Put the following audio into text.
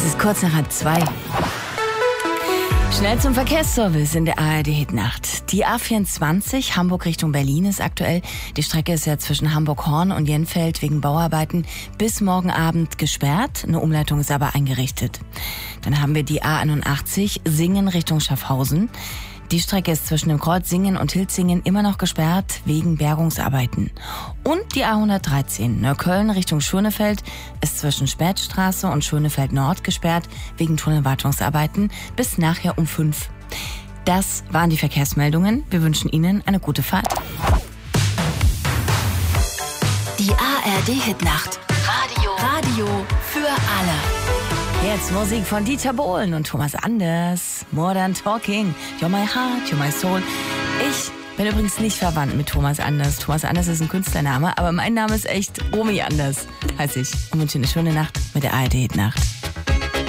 ist kurz nach 1:30. Schnell zum Verkehrsservice in der ARD-Hitnacht. Die A24 Hamburg Richtung Berlin ist aktuell. Die Strecke ist ja zwischen Hamburg-Horn und Jenfeld wegen Bauarbeiten bis morgen Abend gesperrt. Eine Umleitung ist aber eingerichtet. Dann haben wir die A81 Singen Richtung Schaffhausen. Die Strecke ist zwischen dem Kreuz Singen und Hilzingen immer noch gesperrt wegen Bergungsarbeiten. Und die A113 Neukölln Richtung Schönefeld ist zwischen Spätstraße und Schönefeld Nord gesperrt wegen Tunnelwartungsarbeiten bis nachher um 5. Das waren die Verkehrsmeldungen. Wir wünschen Ihnen eine gute Fahrt. Die ARD-Hitnacht. Radio für alle. Jetzt Musik von Dieter Bohlen und Thomas Anders. More Than Talking. You're my heart, you're my soul. Ich bin übrigens nicht verwandt mit Thomas Anders. Thomas Anders ist ein Künstlername, aber mein Name ist echt Romy Anders, heiße ich. Und wünsche eine schöne Nacht mit der ARD-Hitnacht.